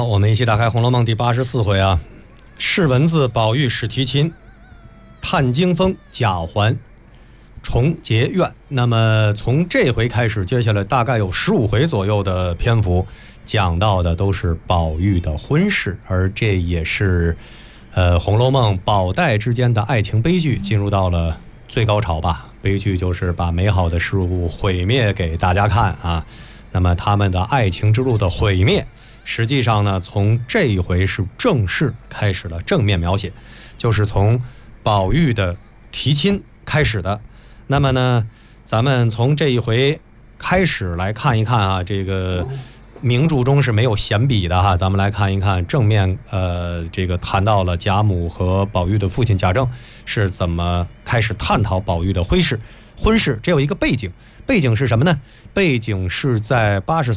我们一起打开《红楼梦》第84回啊，试文字宝玉史提亲，探惊风贾环重结怨。那么从这回开始，接下来大概有15回左右的篇幅，讲到的都是宝玉的婚事，而这也是《红楼梦》宝黛之间的爱情悲剧进入到了最高潮吧。悲剧就是把美好的事物毁灭给大家看啊。那么他们的爱情之路的毁灭，实际上呢，从这一回是正式开始了正面描写，就是从宝玉的提亲开始的。那么呢，咱们从这一回开始来看一看啊，这个名著中是没有闲笔的哈，咱们来看一看正面，这个谈到了贾母和宝玉的父亲贾政是怎么开始探讨宝玉的婚事。这有一个背景是什么呢？背景是在83